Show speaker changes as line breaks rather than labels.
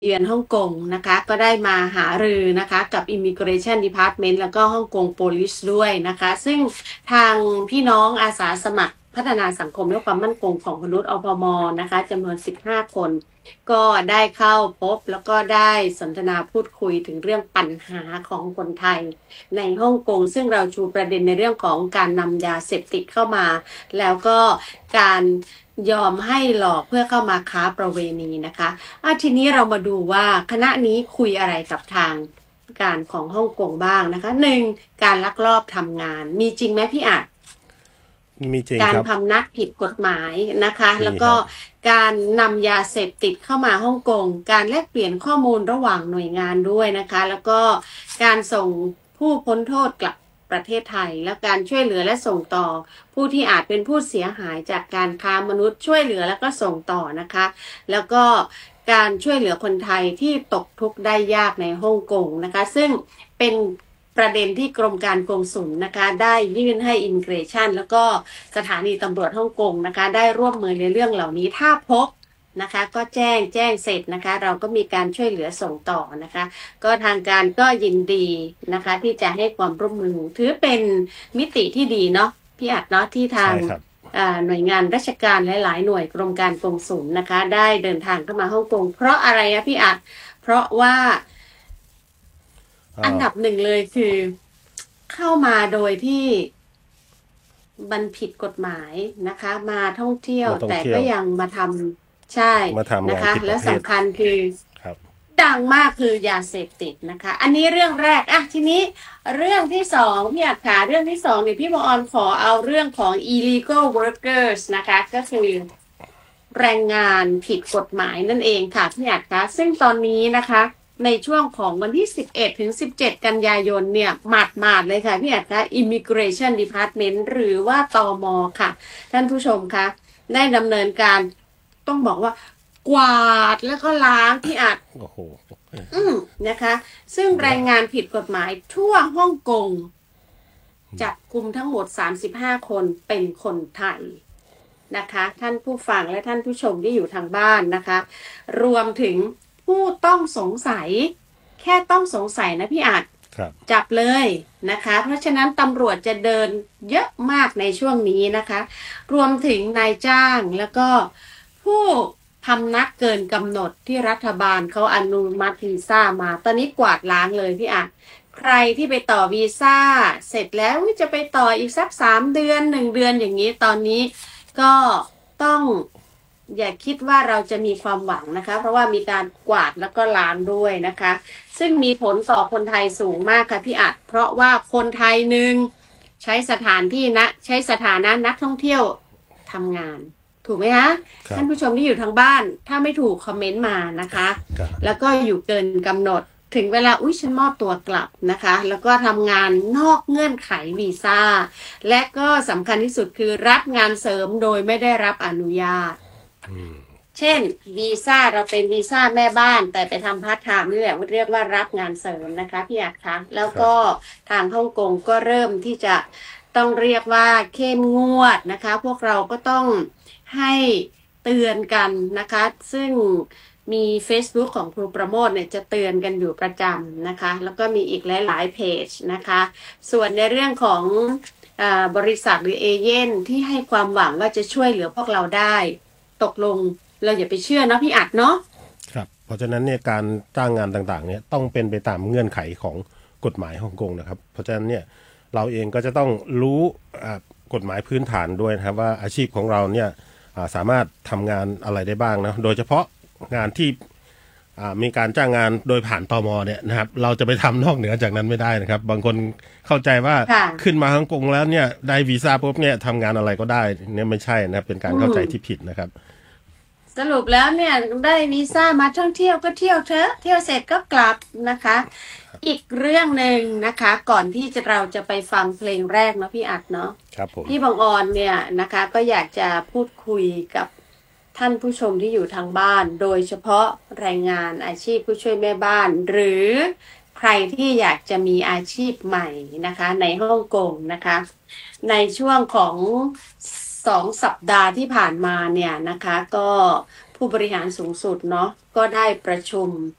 เยือนฮ่องกงนะคะก็ได้มาหารือนะคะกับ Immigration Department แล้วก็ฮ่องกง Police ด้วยนะคะซึ่งทางพี่น้องอาสาสมัครพัฒนาสังคมและความมั่นคงของมนุษย์อพมนะคะจำนวน15คนก็ได้เข้าพบแล้วก็ได้สนทนาพูดคุยถึงเรื่องปัญหาของคนไทยในฮ่องกงซึ่งเราชูประเด็นในเรื่องของการนำยาเสพติดเข้ามาแล้วก็การยอมให้หลอกเพื่อเข้ามาค้าประเวณีนะคะทีนี้เรามาดูว่าคณะนี้คุยอะไรกับทางการของฮ่องกงบ้างนะคะหนึ่งการลักลอบทำงานมีจริงไหมพี่อาจ
มีจริง
การ
ครับ
พำนักผิดกฎหมายนะคะ
มี
แล้วก็
ครับ
การนำยาเสพติดเข้ามาฮ่องกงการแลกเปลี่ยนข้อมูลระหว่างหน่วยงานด้วยนะคะแล้วก็การส่งผู้พ้นโทษกลับประเทศไทยและการช่วยเหลือและส่งต่อผู้ที่อาจเป็นผู้เสียหายจากการค้ามนุษย์ช่วยเหลือแล้วก็ส่งต่อนะคะแล้วก็การช่วยเหลือคนไทยที่ตกทุกข์ได้ยากในฮ่องกงนะคะซึ่งเป็นประเด็นที่กรมการกงสุลนะคะได้ยื่นให้อิมิเกรชันแล้วก็สถานีตำรวจฮ่องกงนะคะได้ร่วมมือในเรื่องเหล่านี้ถ้าพบนะคะก็แจ้งเสร็จนะคะเราก็มีการช่วยเหลือส่งต่อนะคะก็ทางการก็ยินดีนะคะที่จะให้ความร่วมมือถือเป็นมิติที่ดีเนาะพี่อัดเนาะที่ทาง
ใช่ครับ
หน่วยงานราชการหลายๆหน่วยกรมการกงสุลนะคะได้เดินทางเข้ามาฮ่องกงเพราะอะไรนะพี่อัดเพราะว่าอันดับหนึ่งเลยคือเข้ามาโดยที่มันผิดกฎหมายนะคะมาท่องเที่ยว
มาท่อง
แต่
เที่ยว
ก็ยังมาทำใช่
มาทำ
นะคะ
งานผิดประเภท
แล้วสำคัญคือ
ครับ
ดังมากคือยาเสพติดนะคะอันนี้เรื่องแรกทีนี้เรื่องที่สองพี่อัดขาเรื่องที่สองเนี่ยพี่บออนขอเอาเรื่องของ illegal workers นะคะก็คือแรงงานผิดกฎหมายนั่นเองค่ะพี่อัดคะซึ่งตอนนี้นะคะในช่วงของวันที่11ถึง17กันยายนเนี่ยหมาดเลยค่ะพี่อัดคะ Immigration Department หรือว่าตมค่ะท่านผู้ชมคะได้ดำเนินการต้องบอกว่ากวาดแล้วก็ล้างพี่อัด
โอ้โห
นะคะซึ่งแรงงานผิดกฎหมายทั่วฮ่องกงจับกลุ่มทั้งหมด35คนเป็นคนไทยนะคะท่านผู้ฟังและท่านผู้ชมที่อยู่ทางบ้านนะคะรวมถึงผู้ต้องสงสัยแค่ต้องสงสัยนะพี่อาจ
ครับ
จับเลยนะคะเพราะฉะนั้นตำรวจจะเดินเยอะมากในช่วงนี้นะคะรวมถึงนายจ้างแล้วก็ผู้พำนักเกินกำหนดที่รัฐบาลเขาอนุมัติวีซ่ามาตอนนี้กวาดล้างเลยพี่อาจใครที่ไปต่อวีซ่าเสร็จแล้วจะไปต่ออีกสัก3 เดือน1 เดือนอย่างนี้ตอนนี้ก็ต้องอย่าคิดว่าเราจะมีความหวังนะคะเพราะว่ามีการกวาดแล้วก็ล้างด้วยนะคะซึ่งมีผลต่อคนไทยสูงมากค่ะพี่อัดเพราะว่าคนไทยหนึ่งใช้สถานที่นะใช้สถานะนักท่องเที่ยวทำงานถูกไหมคะ
ครับ
ท่านผู้ชมที่อยู่ทางบ้านถ้าไม่ถูกคอมเมนต์มานะคะ
ครับ
แล้วก็อยู่เกินกำหนดถึงเวลาฉันมอบตัวกลับนะคะแล้วก็ทำงานนอกเงื่อนไขวีซ่าและก็สำคัญที่สุดคือรับงานเสริมโดยไม่ได้รับอนุญาตเช่นวีซ่าเราเป็นวีซ่าแม่บ้านแต่ไปทำพาร์ทไทม์นี่แหละเรียกว่ารับงานเสริมนะคะพี่อาจคะแล้วก็
ครับ
ทางฮ่องกงก็เริ่มที่จะต้องเรียกว่าเข้มงวดนะคะพวกเราก็ต้องให้เตือนกันนะคะซึ่งมี Facebook ของครูประโมทเนี่ยจะเตือนกันอยู่ประจำนะคะแล้วก็มีอีกหลายๆเพจนะคะส่วนในเรื่องของบริษัทหรือเอเย่นที่ให้ความหวังว่าจะช่วยเหลือพวกเราได้ตกลงเราอย่าไปเชื่อนะพี่อัดเนาะ
ครับเพราะฉะนั้นเนี่ยการจ้างงานต่างๆเนี่ยต้องเป็นไปตามเงื่อนไขของกฎหมายฮ่องกงนะครับเพราะฉะนั้นเนี่ยเราเองก็จะต้องรู้กฎหมายพื้นฐานด้วยนะครับว่าอาชีพของเราเนี่ยสามารถทำงานอะไรได้บ้างนะโดยเฉพาะงานที่มีการจ้างงานโดยผ่านตมเนี่ยนะครับเราจะไปทำนอกเหนือจากนั้นไม่ได้นะครับบางคนเข้าใจว่า
ค่ะ
ขึ้นมาฮ่องกงแล้วเนี่ยได้วีซ่าปุ๊บเนี่ยทำงานอะไรก็ได้เนี่ยไม่ใช่นะครับเป็นการเข้าใจที่ผิดนะครับ
สรุปแล้วเนี่ยได้วีซ่ามาท่องเที่ยวก็เที่ยวเถอะเที่ยวเสร็จก็กลับนะคะอีกเรื่องหนึ่งนะคะก่อนที่เราจะไปฟังเพลงแรกเนาะพี่อัดเนาะ
ครับผม
พี่บางออนเนี่ยนะคะก็อยากจะพูดคุยกับท่านผู้ชมที่อยู่ทางบ้านโดยเฉพาะแรงงานอาชีพผู้ช่วยแม่บ้านหรือใครที่อยากจะมีอาชีพใหม่นะคะในฮ่องกงนะคะในช่วงของ2 สัปดาห์ที่ผ่านมาเนี่ยนะคะก็ผู้บริหารสูงสุดเนาะก็ได้ประชุม